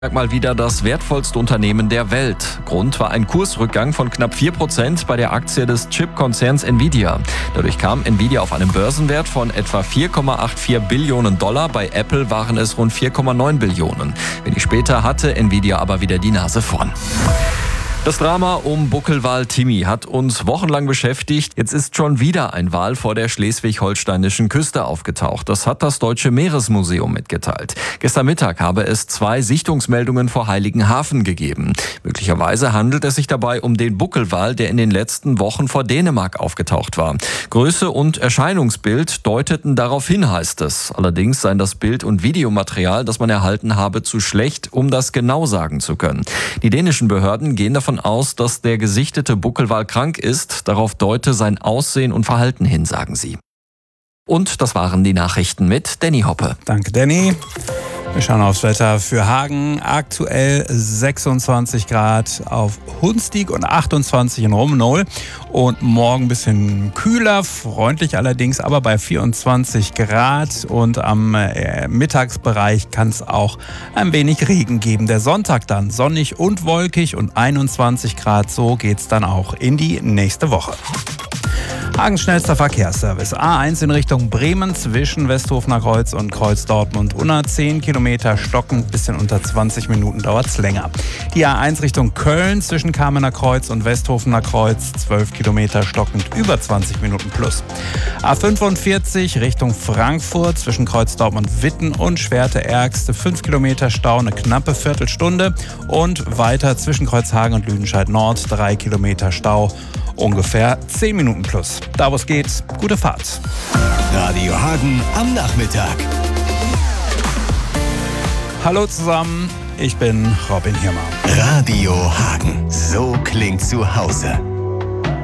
Mal wieder das wertvollste Unternehmen der Welt. Grund war ein Kursrückgang von knapp 4% bei der Aktie des Chip-Konzerns Nvidia. Dadurch kam Nvidia auf einen Börsenwert von etwa 4,84 Billionen $. Bei Apple waren es rund 4,9 Billionen. Wenig später hatte Nvidia aber wieder die Nase vorn. Das Drama um Buckelwal Timmy hat uns wochenlang beschäftigt. Jetzt ist schon wieder ein Wal vor der schleswig-holsteinischen Küste aufgetaucht. Das hat das Deutsche Meeresmuseum mitgeteilt. Gestern Mittag habe es 2 Sichtungsmeldungen vor Heiligenhafen gegeben. Möglicherweise handelt es sich dabei um den Buckelwal, der in den letzten Wochen vor Dänemark aufgetaucht war. Größe und Erscheinungsbild deuteten darauf hin, heißt es. Allerdings seien das Bild- und Videomaterial, das man erhalten habe, zu schlecht, um das genau sagen zu können. Die dänischen Behörden gehen davon aus, dass der gesichtete Buckelwal krank ist. Darauf deute sein Aussehen und Verhalten hin, sagen sie. Und das waren die Nachrichten mit Danny Hoppe. Danke, Danny. Wir schauen aufs Wetter für Hagen. Aktuell 26 Grad auf Hunstig und 28 in Rummenigge. Und morgen ein bisschen kühler, freundlich allerdings, aber bei 24 Grad. Und am Mittagsbereich kann es auch ein wenig Regen geben. Der Sonntag dann sonnig und wolkig und 21 Grad. So geht's dann auch in die nächste Woche. Hagens schnellster Verkehrsservice. A1 in Richtung Bremen zwischen Westhofener Kreuz und Kreuz Dortmund-Unna. 10 Kilometer stockend, bisschen unter 20 Minuten dauert es länger. Die A1 Richtung Köln zwischen Kamener Kreuz und Westhofener Kreuz. 12 Kilometer stockend, über 20 Minuten plus. A45 Richtung Frankfurt zwischen Kreuz Dortmund-Witten und Schwerte-Ergste. 5 Kilometer Stau, eine knappe Viertelstunde. Und weiter zwischen Kreuzhagen und Lüdenscheid Nord. 3 Kilometer Stau. Ungefähr 10 Minuten plus. Da wo es geht, gute Fahrt. Radio Hagen am Nachmittag. Hallo zusammen, ich bin Robin Hirmer. Radio Hagen, so klingt zu Hause.